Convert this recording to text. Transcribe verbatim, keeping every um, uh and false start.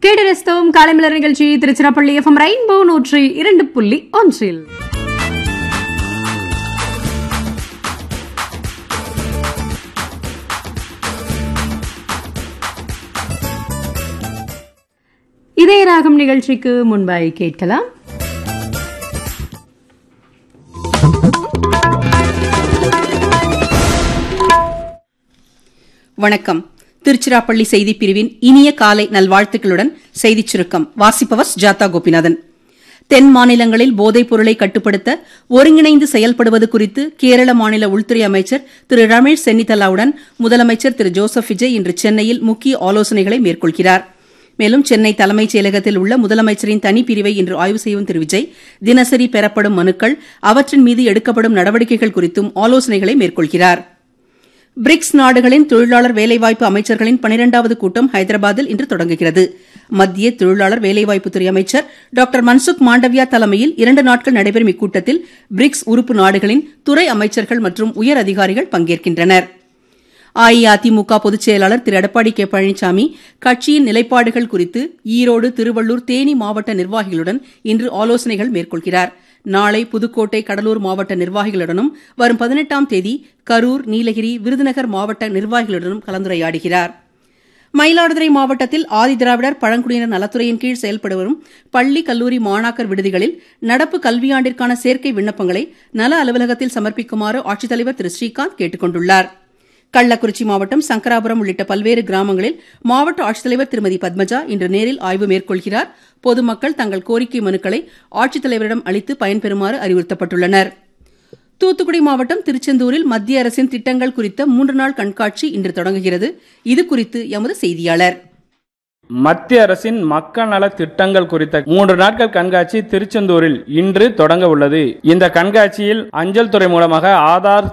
கேடரஸ்தோம் காலைமலர் நிகழ்ச்சி Tiruchirappalli FM rainbow நூற்றி இரண்டு புள்ளி ஒன்றில். இதய ராகம் நிகழ்ச்சிக்கு முன்பாய் கேட்கலாம். வணக்கம். திருச்சிராப்பள்ளி செய்தி பிரிவின் இனிய காலை நல்வாழ்த்துக்களுடன் செய்திச் சுருக்கம் வாசிப்பவர் ஜாதா கோபிநாதன். தென் மாநிலங்களில் போதைப் பொருளை கட்டுப்படுத்த ஒருங்கிணைந்து செயல்படுவது குறித்து கேரள மாநில உள்துறை அமைச்சர் திரு ரமேஷ் சென்னிதலாவுடன் முதலமைச்சர் திரு ஜோசப் விஜய் இன்று சென்னையில் முக்கிய ஆலோசனைகளை மேற்கொள்கிறார். மேலும் சென்னை தலைமைச் செயலகத்தில் உள்ள முதலமைச்சரின் தனிப்பிரிவை இன்று ஆய்வு செய்யும் திரு விஜய் தினசரி பெறப்படும் மனுக்கள், அவற்றின் மீது எடுக்கப்படும் நடவடிக்கைகள் குறித்தும் ஆலோசனைகளை மேற்கொள்கிறார். பிரிக்ஸ் நாடுகளின் தொழிலாளர் வேலைவாய்ப்பு அமைச்சர்களின் பனிரெண்டாவது கூட்டம் ஹைதராபாத்தில் இன்று தொடங்குகிறது. மத்திய தொழிலாளர் வேலைவாய்ப்புத்துறை அமைச்சர் டாக்டர் மன்சுக் மாண்டவியா தலைமையில் இரண்டு நாட்கள் நடைபெறும் இக்கூட்டத்தில் பிரிக்ஸ் உறுப்பு நாடுகளின் துறை அமைச்சர்கள் மற்றும் உயர் அதிகாரிகள் பங்கேற்கின்றனர். அஇஅதிமுக பொதுச் செயலாளர் திரு எடப்பாடி கே பழனிசாமி கட்சியின் நிலைப்பாடுகள் குறித்து ஈரோடு, திருவள்ளூர், தேனி மாவட்ட நிர்வாகிகளுடன் இன்று ஆலோசனைகள் மேற்கொள்கிறார். நாளை புதுக்கோட்டை, கடலூர் மாவட்ட நிர்வாகிகளுடனும் வரும் பதினெட்டாம் தேதி கரூர், நீலகிரி, விருதுநகர் மாவட்ட நிர்வாகிகளுடனும் கலந்துரையாடுகிறார். மயிலாடுதுறை மாவட்டத்தில் ஆதிதிராவிடர் பழங்குடியினர் நலத்துறையின் கீழ் செயல்பட்டு வரும் பள்ளி, கல்லூரி மாணாக்கர் விடுதிகளில் நடப்பு கல்வியாண்டிற்கான சேர்க்கை விண்ணப்பங்களை நல அலுவலகத்தில் சமர்ப்பிக்குமாறு ஆட்சித்தலைவர் திரு ஸ்ரீகாந்த் கேட்டுக் கொண்டுள்ளார். கள்ளக்குறிச்சி மாவட்டம் சங்கராபுரம் உள்ளிட்ட பல்வேறு கிராமங்களில் மாவட்ட ஆட்சித்தலைவர் திருமதி பத்மஜா இன்று நேரில் ஆய்வு மேற்கொள்கிறார். பொதுமக்கள் தங்கள் கோரிக்கை மனுக்களை ஆட்சித்தலைவரிடம் அளித்து பயன்பெறுமாறு அறிவுறுத்தப்பட்டுள்ளனர். தூத்துக்குடி மாவட்டம் திருச்செந்தூரில் மத்திய அரசின் திட்டங்கள் குறித்த மூன்று நாள் கண்காட்சி இன்று தொடங்குகிறது. இதுகுறித்து எமது செய்தியாளர். மத்திய அரசின் மக்கள் நல திட்டங்கள் குறித்த மூன்று நாட்கள் கண்காட்சி திருச்செந்தூரில் இன்று தொடங்க உள்ளது. இந்த கண்காட்சியில் அஞ்சல் துறை மூலமாக ஆதார்